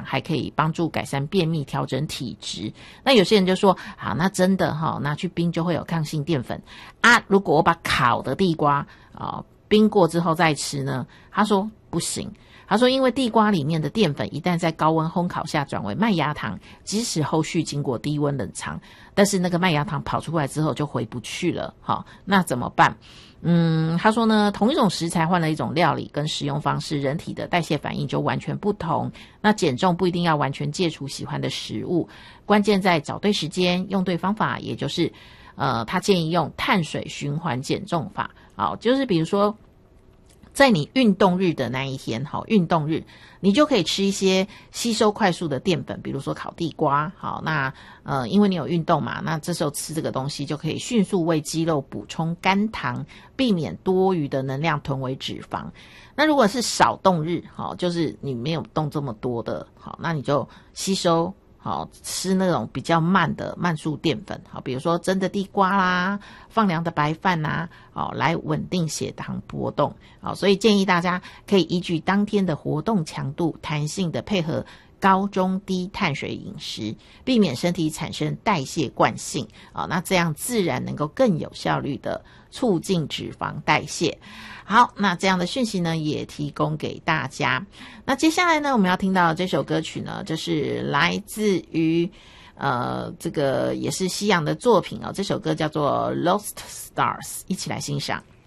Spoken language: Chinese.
氧还可以帮助改善便秘，调整体质。那有些人就说好，那真的拿去冰就会有抗性淀粉啊，如果我把烤的地瓜冰过之后再吃呢？他说不行，他说因为地瓜里面的淀粉一旦在高温烘烤下转为麦芽糖，即使后续经过低温冷藏，但是那个麦芽糖跑出来之后就回不去了。那怎么办？他说呢，同一种食材换了一种料理跟食用方式，人体的代谢反应就完全不同。那减重不一定要完全戒除喜欢的食物，关键在找对时间，用对方法，也就是他建议用碳水循环减重法。就是比如说在你运动日的那一天，运动日你就可以吃一些吸收快速的淀粉，比如说烤地瓜。那因为你有运动嘛，那这时候吃这个东西就可以迅速为肌肉补充肝糖，避免多余的能量囤为脂肪。那如果是少动日，就是你没有动这么多的，那你就吸收吃那种比较慢的慢速淀粉，比如说蒸的地瓜啦，放凉的白饭啦，来稳定血糖波动。所以建议大家可以依据当天的活动强度，弹性的配合高中低碳水饮食，避免身体产生代谢惯性。那这样自然能够更有效率的促进脂肪代谢。好，那这样的讯息呢也提供给大家。那接下来呢我们要听到的这首歌曲呢，这是来自于这个也是西洋的作品这首歌叫做 Lost Stars， 一起来欣赏。